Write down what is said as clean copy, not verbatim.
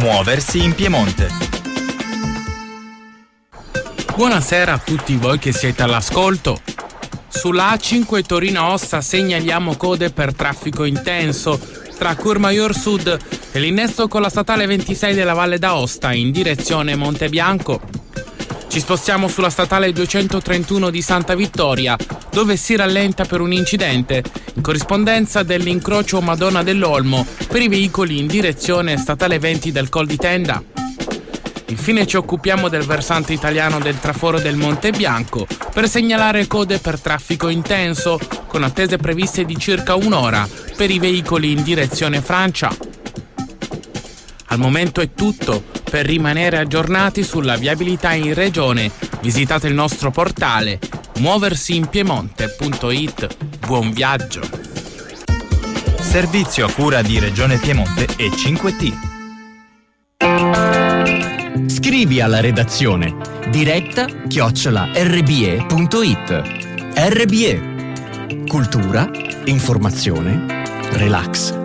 Muoversi in Piemonte. Buonasera a tutti voi che siete all'ascolto. Sulla A5 Torino-Ossa segnaliamo code per traffico intenso tra Courmayeur Sud e l'innesto con la statale 26 della Valle d'Aosta in direzione Montebianco. Ci spostiamo sulla statale 231 di Santa Vittoria, dove si rallenta per un incidente in corrispondenza dell'incrocio Madonna dell'Olmo per i veicoli in direzione statale 20 del Col di Tenda. Infine ci occupiamo del versante italiano del traforo del Monte Bianco per segnalare code per traffico intenso, con attese previste di circa un'ora per i veicoli in direzione Francia. Al momento è tutto. Per rimanere aggiornati sulla viabilità in regione, visitate il nostro portale muoversiinpiemonte.it. Buon viaggio! Servizio a cura di Regione Piemonte e 5T. Scrivi alla redazione diretta@rbe.it. RBE. Cultura, informazione, relax.